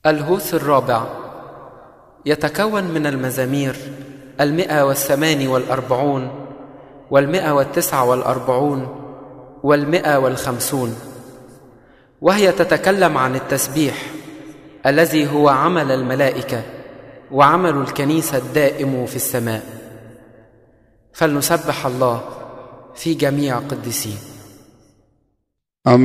الهوس الرابع يتكون من المزامير 148 149 150، وهي تتكلم عن التسبيح الذي هو عمل الملائكة وعمل الكنيسة الدائم في السماء. فلنسبح الله في جميع قدسيه.